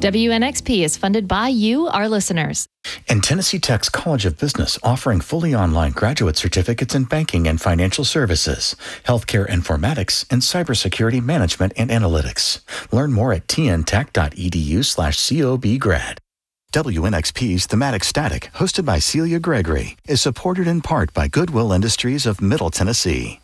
WNXP is funded by you, our listeners. And Tennessee Tech's College of Business, offering fully online graduate certificates in banking and financial services, healthcare informatics, and cybersecurity management and analytics. Learn more at tntech.edu/cobgrad. WNXP's Thematic Static, hosted by Celia Gregory, is supported in part by Goodwill Industries of Middle Tennessee.